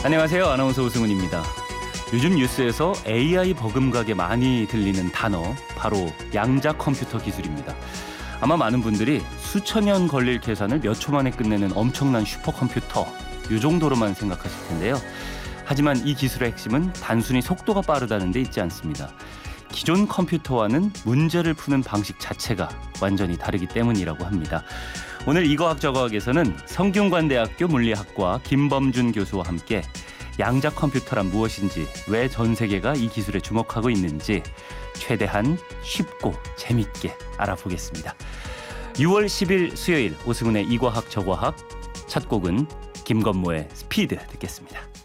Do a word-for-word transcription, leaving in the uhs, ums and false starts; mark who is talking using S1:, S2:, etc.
S1: 안녕하세요. 아나운서 오승훈입니다. 요즘 뉴스에서 에이아이 버금가게 많이 들리는 단어, 바로 양자 컴퓨터 기술입니다. 아마 많은 분들이 수천 년 걸릴 계산을 몇 초 만에 끝내는 엄청난 슈퍼컴퓨터, 이 정도로만 생각하실 텐데요. 하지만 이 기술의 핵심은 단순히 속도가 빠르다는 데 있지 않습니다. 기존 컴퓨터와는 문제를 푸는 방식 자체가 완전히 다르기 때문이라고 합니다. 오늘 이거학 저거학에서는 성균관대학교 물리학과 김범준 교수와 함께 양자 컴퓨터란 무엇인지, 왜 전 세계가 이 기술에 주목하고 있는지 최대한 쉽고 재밌게 알아보겠습니다. 유월 십일 수요일 오승훈의 이과학 저과학, 첫 곡은 김건모의 스피드 듣겠습니다.